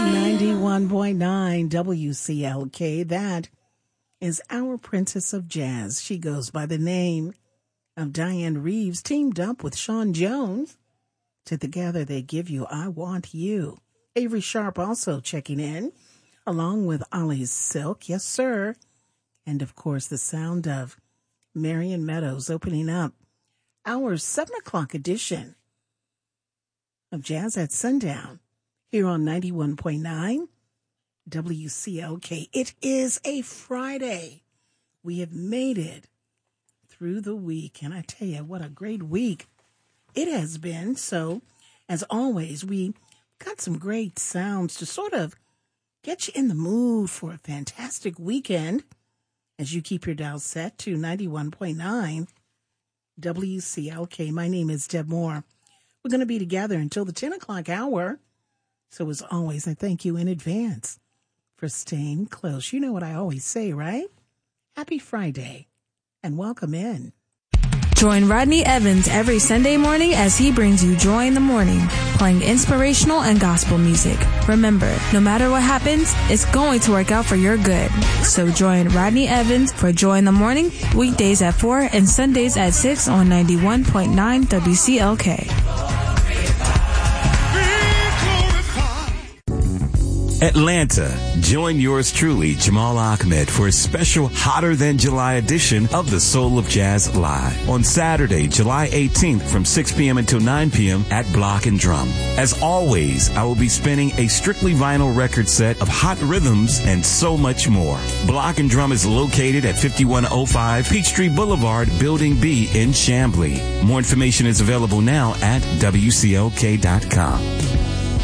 91.9 WCLK. That is our Princess of Jazz. She goes by the name of Diane Reeves, teamed up with Sean Jones. Together they give you I Want You. Avery Sharp also checking in, along with Ollie Silk. Yes, sir. And, of course, the sound of Marion Meadows opening up our 7 o'clock edition of Jazz at Sundown here on 91.9 WCLK. It is a Friday. We have made it through the week, and I tell you, what a great week it has been. So, as always, we got some great sounds to sort of get you in the mood for a fantastic weekend as you keep your dial set to 91.9 WCLK. My name is Deb Moore. We're going to be together until the 10 o'clock hour. So as always, I thank you in advance for staying close. You know what I always say, right? Happy Friday and welcome in. Join Rodney Evans every Sunday morning as he brings you Joy in the Morning, playing inspirational and gospel music. Remember, no matter what happens, it's going to work out for your good. So join Rodney Evans for Joy in the Morning, weekdays at 4 and Sundays at 6 on 91.9 WCLK. Atlanta, join yours truly, Jamal Ahmed, for a special Hotter Than July edition of the Soul of Jazz Live on Saturday, July 18th from 6 p.m. until 9 p.m. at Block and Drum. As always, I will be spinning a strictly vinyl record set of hot rhythms and so much more. Block and Drum is located at 5105 Peachtree Boulevard, Building B in Chamblee. More information is available now at WCLK.com.